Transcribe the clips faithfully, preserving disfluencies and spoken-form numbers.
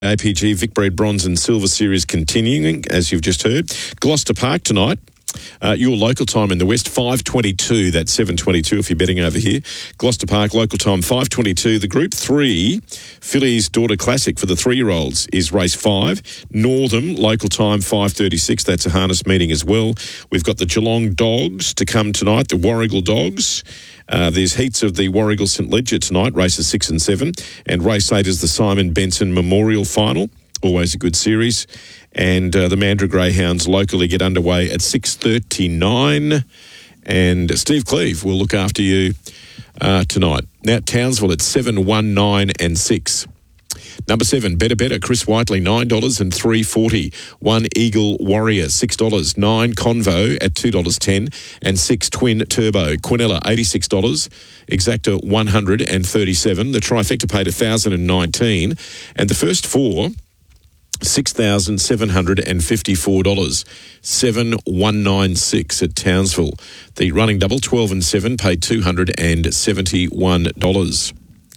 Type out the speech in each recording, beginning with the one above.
A P G Vicbreed Bronze and Silver Series continuing, as you've just heard. Gloucester Park tonight. Uh, your local time in the West, five twenty-two. That's seven twenty-two if you're betting over here. Gloucester Park, local time, five twenty-two. The Group three, Filly's Daughter Classic for the three-year-olds is race five. Northam, local time, five thirty-six. That's a harness meeting as well. We've got the Geelong Dogs to come tonight, the Warragul Dogs. Uh, there's heats of the Warragul St Leger tonight, races six and seven. And race eight is the Simon Benson Memorial Final. Always a good series. And uh, the Mandurah Greyhounds locally get underway at six thirty-nine. And Steve Cleave will look after you uh, tonight. Now, Townsville at seven, one, nine and six. Number seven, Better Better, Chris Whiteley, nine dollars and three forty. One Eagle Warrior, six dollars. Nine Convo at two dollars ten. And six Twin Turbo. Quinella, eighty-six dollars. Exacta, one hundred thirty-seven. The trifecta paid one thousand nineteen. And the first four, six thousand seven hundred fifty-four dollars. seven one nine six at Townsville. The running double, twelve and seven, paid two hundred seventy-one dollars.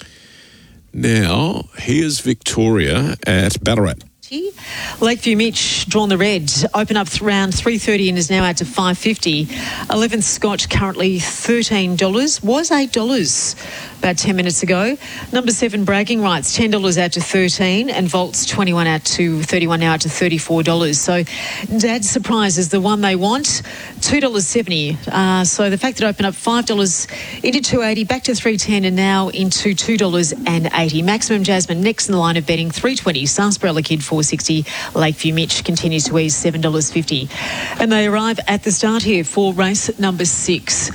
Now, here's Victoria at Ballarat. Lakeview Mitch drawn the red, open up around three thirty and is now out to five fifty. eleventh Scotch currently thirteen dollars, was eight dollars about ten minutes ago. Number seven Bragging Rights, ten dollars out to thirteen, and Volts twenty-one out to thirty-one, now out to thirty-four dollars. So Dad's Surprise is the one they want, two dollars seventy. Uh, so the fact that it opened up five dollars into two dollars eighty, back to three dollars ten and now into two dollars eighty. Maximum Jasmine next in the line of betting, three dollars twenty. Sarsaparilla Kid four dollars sixty. Lakeview Mitch continues to ease, seven dollars fifty. And they arrive at the start here for race number six.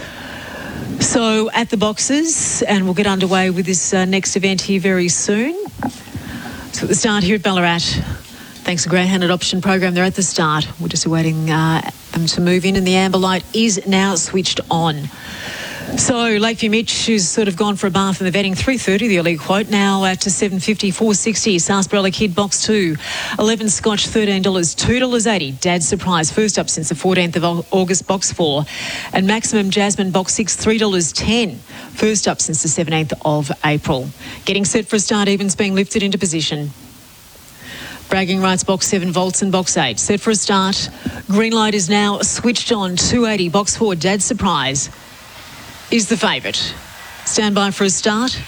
So at the boxes, and we'll get underway with this uh, next event here very soon. So at the start here at Ballarat, thanks to Greyhound Adoption Program, they're at the start. We're just awaiting uh, them to move in, and the amber light is now switched on. So Lakeview Mitch, who's sort of gone for a bath in the vetting, three thirty the early quote, now out to seven fifty, four sixty. Sarsaparilla Kid box two, eleven Scotch, thirteen dollars, two dollars eighty. Dad's Surprise first up since the fourteenth of August, box four. And Maximum Jasmine box six, three dollars ten, first up since the seventeenth of April. Getting set for a start, evens being lifted into position. Bragging Rights box seven, Volts and box eight. Set for a start. Green light is now switched on, two eighty, box four, Dad's Surprise is the favourite. Stand by for a start.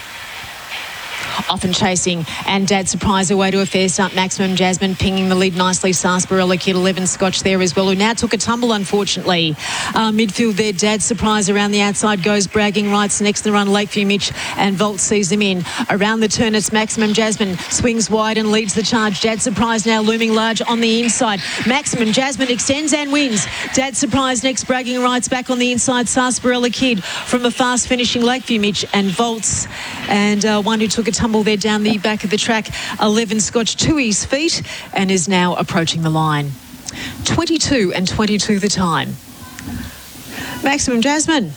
Often chasing, and Dad's Surprise away to a fair start. Maximum Jasmine pinging the lead nicely. Sarsaparilla Kid, eleven Scotch there as well, who now took a tumble, unfortunately. Uh, midfield there, Dad's Surprise around the outside goes Bragging Rights. Next in the run, Lakeview Mitch, and Volt sees them in. Around the turn, it's Maximum Jasmine. Swings wide and leads the charge. Dad's Surprise now looming large on the inside. Maximum Jasmine extends and wins. Dad's Surprise next, Bragging Rights back on the inside. Sarsaparilla Kid from a fast finishing Lakeview Mitch and Volts. And uh, one who took a tumble there down the back of the track, eleven Scotch to his feet, and is now approaching the line. twenty-two and twenty-two the time. Maximum Jasmine,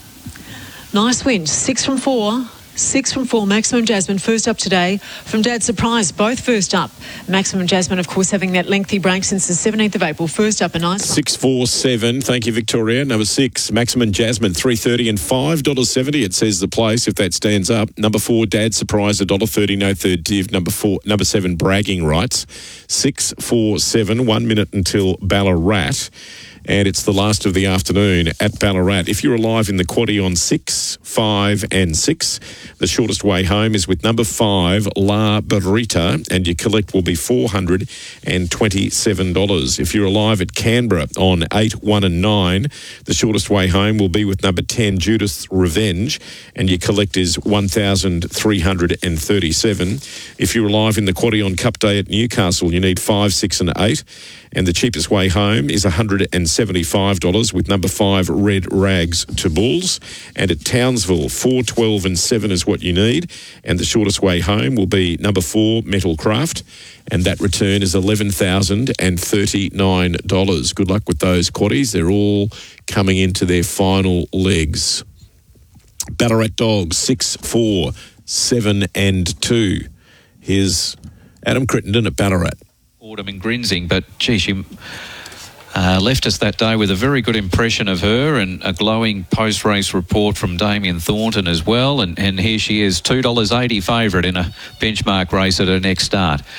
nice win, six from four. Six from four, Maximum Jasmine first up today from Dad's Surprise, both first up. Maximum Jasmine, of course, having that lengthy break since the seventeenth of April. First up, a nice one. six four seven, thank you, Victoria. Number six, Maximum Jasmine, three thirty and five dollars seventy. It says the place if that stands up. Number four, Dad's Surprise, one dollar thirty, no third div. Number four, number seven, Bragging Rights, six four seven, one minute until Ballarat. And it's the last of the afternoon at Ballarat. If you're alive in the quaddie on six, five and six, the shortest way home is with number five, La Barita, and your collect will be four hundred twenty-seven dollars. If you're alive at Canberra on eight, one and nine, the shortest way home will be with number ten, Judith's Revenge, and your collect is one thousand three hundred thirty-seven dollars. If you're alive in the quaddie on Cup Day at Newcastle, you need five, six and eight, and the cheapest way home is one hundred seventy-five dollars with number five, Red Rags to Bulls. And at Townsville, four, twelve and seven is what you need. And the shortest way home will be number four, Metal Craft. And that return is eleven thousand thirty-nine dollars. Good luck with those quaddies. They're all coming into their final legs. Ballarat Dogs, six, four, seven and two. Here's Adam Crittenden at Ballarat. Autumn and Grinzing, but gee, she uh, left us that day with a very good impression of her and a glowing post-race report from Damien Thornton as well. And, and here she is, two dollars eighty favourite in a benchmark race at her next start.